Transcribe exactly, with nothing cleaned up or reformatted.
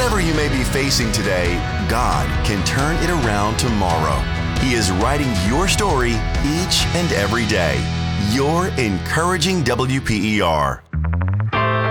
Whatever you may be facing today, God can turn it around tomorrow. He is writing your story each and every day. You're encouraging W P E R.